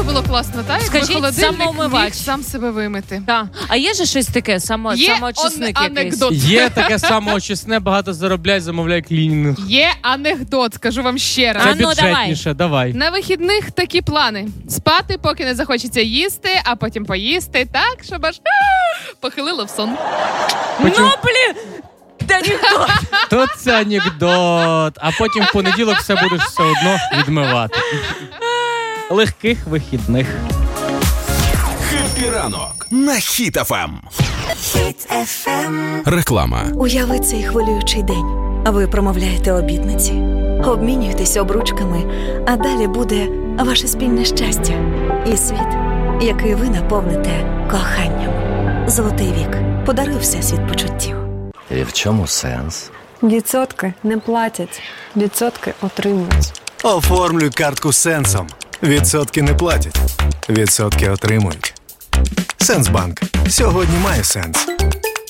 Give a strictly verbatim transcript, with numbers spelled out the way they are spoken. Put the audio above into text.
би було класно, так? Якби Скажіть, холодильник самоумивач. міг сам себе вимити. Так. А є же щось таке, само, Є самоочисник он- якийсь? анекдот. Є таке самоочисне, багато заробляй, замовляй клінінг. Є анекдот, скажу вам ще раз. А Це ну, бюджетніше, давай. На вихідних такі плани. Спати, поки не захочеться їсти, а потім поїсти так, щоб аж похилило в сон. Потім- Ну, блін! Та ніхто. То це анекдот. А потім в понеділок все будеш все одно відмивати. Легких вихідних. Хеппі ранок на Хіт еф ем. Хіт еф ем. Реклама. Уяви цей хвилюючий день. Ви промовляєте обітниці, обмінюєтесь обручками, а далі буде ваше спільне щастя і світ, який ви наповните коханням. Золотий вік подарує всесвіт почуттів. І в чому сенс? Відсотки не платять, відсотки отримують. Оформлюй картку з Сенсом. Відсотки не платять, відсотки отримують. Сенсбанк. Сьогодні має сенс.